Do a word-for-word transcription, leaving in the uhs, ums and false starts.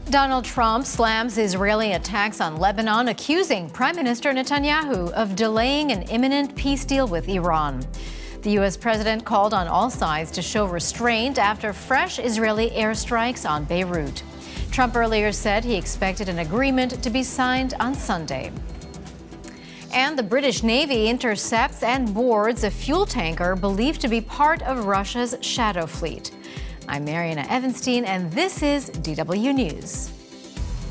Donald Trump slams Israeli attacks on Lebanon, accusing Prime Minister Netanyahu of delaying an imminent peace deal with Iran. The U S president called on all sides to show restraint after fresh Israeli airstrikes on Beirut. Trump earlier said he expected an agreement to be signed on Sunday. And the British Navy intercepts and boards a fuel tanker believed to be part of Russia's shadow fleet. I'm Mariana Evanstein, and this is D W News.